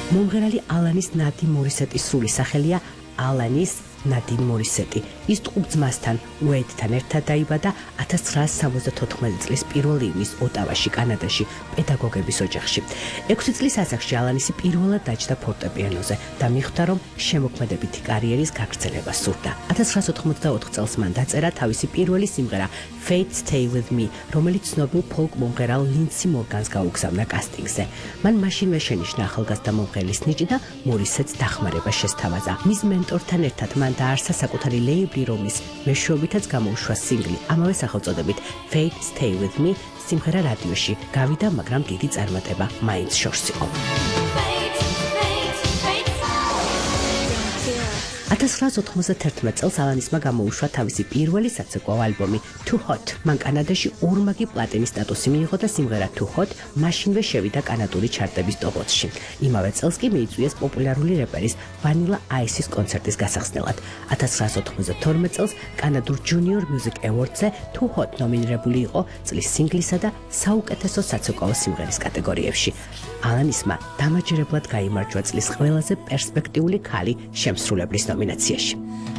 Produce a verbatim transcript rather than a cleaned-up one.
მომღერალი ალანის ნადი მორისეტის სრული სახელია ალანის ნადინ მორისეტი. ის ტყუპ ძმასთან უეიდთან ერთად დაიბადა ათას ცხრაას სამოცდათოთხმეტი წლის პირველ ივნის ოტავაში, კანადაში, პედაგოგების ოჯახში. ექვსი წლის ასაკში ალანისი პირველად დაჯდა ფორტეპიანოზე და მიხვდა, რომ შემოქმედებითი კარიერის გაგრძელება სურდა. ათას ცხრაას ოთხმოცდაოთხ წელს მან დაწერა თავისი პირველი სიმღერა Fate Stay With Me, რომელიც ცნობილ ფოლკ მომღერალ ლინდსი მორგანს გაუგზავნა კასტინგზე. მან მაშინვე შენიშნა ახალგაზრდა მომღერლის ნიჭი და მორისეტს დახმარება შესთავაზა. მის მენტორთან ერთად მან დაარსა საკუთარი ლეიბლი, რომლის მეშვეობითაც გამოუშვა სინგლი ამავე სახელწოდებით Fate Stay With Me. სიმღერა რადიოში გავიდა, მაგრამ დიდი წარმატება მაინც შორს იყო. ათას ცხრაას ოთხმოცდათერთმეტ წელს ალანისმა გამოუშვა თავისი პირველი საცეკვაო ალბომი Too Hot. მან კანადაში ორმაგი პლატინის სტატუსი მიიღო და სიმღერა Too Hot მაშინვე შევიდა კანადური ჩარტების ტოპ ოცში. იმავე წელს კი მიიწვიეს პოპულარული რეპერის Vanilla Ice-ის კონცერტის გასახსნელად. ათას ცხრაას ოთხმოცდათორმეტ წელს კანადურ Junior Music Awards-ზე Too Hot ნომინირებული იყო წლის სინგლისა და საუკეთესო საცეკვაო სიმღერის კატეგორიებში. ალანისმა დამაჯერებლად გაიმარჯვა წლის ყველაზე პერსპექტიული ქალი შემსრულებლის ნომინაციაში.